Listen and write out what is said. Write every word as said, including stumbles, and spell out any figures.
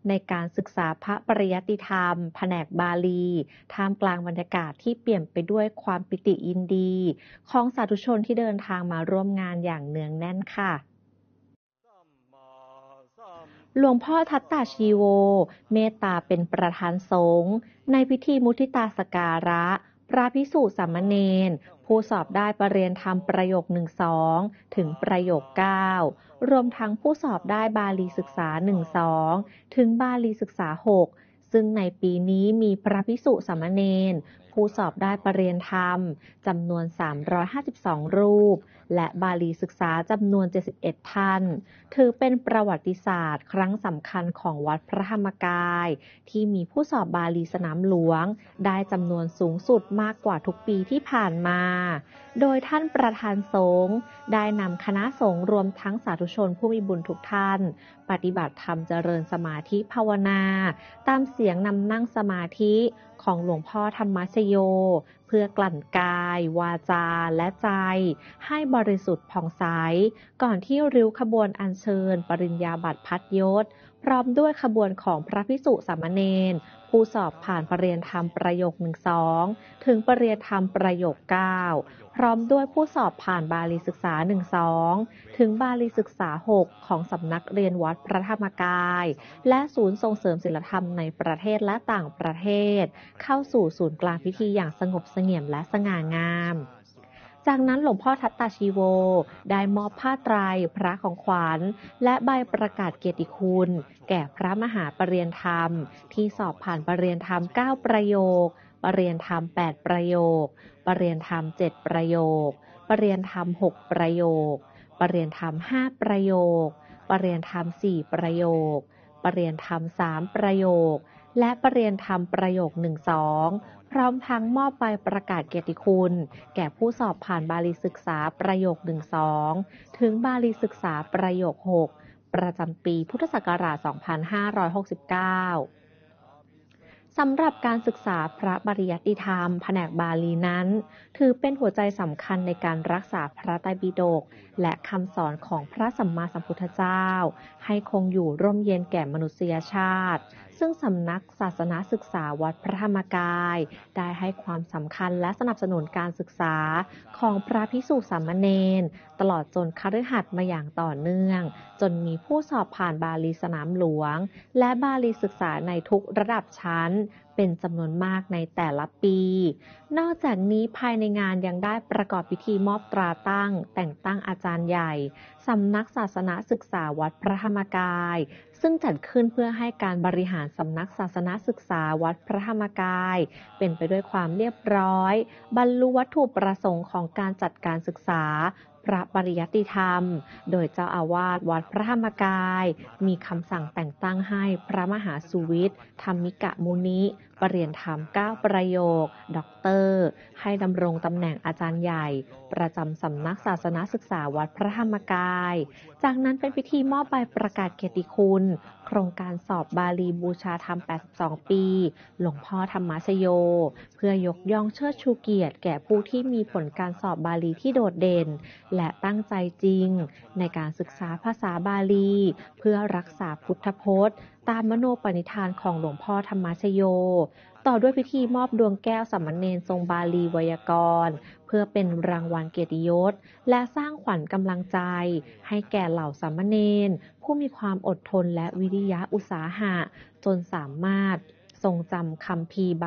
ในการศึกษาพระปริยัติธรรมแผนกบาลีท่ามกลางบรรยากาศที่เปี่ยมไปด้วยความปิติยินดีของสาธุชนที่เดินทางมาร่วมงานอย่างเนืองแน่นค่ะหลวงพ่อทัตตาชีโวเมตตาเป็นประธานสงฆ์ในพิธีมุทิตาสการะพระภิกษุสามเณรผู้สอบได้ประเรียนธรรมประโยคหนึ่งสองถึงประโยคเก้ารวมทั้งผู้สอบได้บาลีศึกษาหนึ่งสองถึงบาลีศึกษาหกซึ่งในปีนี้มีพระภิกษุสามเณรผู้สอบได้ประเรียนธรรมจำนวนสามร้อยห้าสิบสองรูปและบาลีศึกษาจำนวนเจ็ดสิบเอ็ดท่านถือเป็นประวัติศาสตร์ครั้งสำคัญของวัดพระธรรมกายที่มีผู้สอบบาลีสนามหลวงได้จำนวนสูงสุดมากกว่าทุกปีที่ผ่านมาโดยท่านประธานสงฆ์ได้นำคณะสงฆ์รวมทั้งสาธุชนผู้มีบุญทุกท่านปฏิบัติธรรมเจริญสมาธิภาวนาตามเสียงนำนั่งสมาธิของหลวงพ่อธรรมชโยเพื่อกลั่นกายวาจาและใจให้บริสุทธิ์ผ่องใสก่อนที่ริ้วขบวนอัญเชิญปริญญาบัตรพัดยศพร้อมด้วยขบวนของพระภิกษุสามเณรผู้สอบผ่านประเรียนธรรมประโยคหนึ่งสองถึงประเรียนธรรมประโยคเก้าพร้อมด้วยผู้สอบผ่านบาลีศึกษาหนึ่งสองถึงบาลีศึกษาหกของสำนักเรียนวัดพระธรรมกายและศูนย์ส่งเสริมศีลธรรมในประเทศและต่างประเทศเข้าสู่ศูนย์กลางพิธีอย่างสงบเสงี่ยมและสง่างามจากนั้นหลวงพ่อทัตตาชีโวได้มอบผ้าไตรพระของขวัญและใบประกาศเกียรติคุณแก่พระมหาปรริญญาธรรมที่สอบผ่านปรริญญาธรรมเก้าประโยคปรริญญาธรรมแปดประโยคปรริญญาธรรมเจ็ดประโยคปรริญญาธรรมหกประโยคปรริญญาธรรมห้าประโยคปรริญญาธรรมสี่ประโยคปรริญญาธรรมสามประโยคและปรริญญาธรรมประโยคหนึ่งสองพร้อมทั้งมอบใบประกาศเกียรติคุณแก่ผู้สอบผ่านบาลีศึกษาประโยคหนึ่งสองถึงบาลีศึกษาประโยคหกประจำปีพุทธศักราชสองพันห้าร้อยหกสิบเก้าสำหรับการศึกษาพระปริยัติธรรมแผนกบาลีนั้นถือเป็นหัวใจสำคัญในการรักษาพระไตรปิฎกและคำสอนของพระสัมมาสัมพุทธเจ้าให้คงอยู่ร่มเย็นแก่มนุษยชาติซึ่งสำนักศาสนศึกษาวัดพระธรรมกายได้ให้ความสำคัญและสนับสนุนการศึกษาของพระภิกษุสามเณรตลอดจนคฤหัสถ์มาอย่างต่อเนื่องจนมีผู้สอบผ่านบาลีสนามหลวงและบาลีศึกษาในทุกระดับชั้นเป็นจำนวนมากในแต่ละปีนอกจากนี้ภายในงานยังได้ประกอบพิธีมอบตราตั้งแต่งตั้งอาจารย์ใหญ่สำนักศาสนศึกษาวัดพระธรรมกายซึ่งจัดขึ้นเพื่อให้การบริหารสำนักศาสนศึกษาวัดพระธรรมกายเป็นไปด้วยความเรียบร้อยบรรลุวัตถุประสงค์ของการจัดการศึกษาพระปริยัติธรรมโดยเจ้าอาวาสวัดพระธรรมกายมีคำสั่งแต่งตั้งให้พระมหาสุวิทย์ธรรมิกมุนิปรริญญาธรรมเก้าประโยคด็อกเตอร์ให้ดำรงตำแหน่งอาจารย์ใหญ่ประจำสำนักศาสนศึกษาวัดพระธรรมกายจากนั้นเป็นพิธีมอบใบประกาศเกียรติคุณโครงการสอบบาลีบูชาธรรมแปดสิบสองปีหลวงพ่อธรรมชโยเพื่อยกย่องเชิดชูเกียรติแก่ผู้ที่มีผลการสอบบาลีที่โดดเด่นและตั้งใจจริงในการศึกษาภาษาบาลีเพื่อรักษาพุทธพจน์ตามมโนปณิธานของหลวงพ่อธรรมชโยต่อด้วยพิธีมอบดวงแก้วสามเณรทรงบาลีไวยากรณ์เพื่อเป็นรางวัลเกียรติยศและสร้างขวัญกำลังใจให้แก่เหล่าสามเณรผู้มีความอดทนและวิริยะอุตสาหะจนสามารถทรงจำคัมภีร์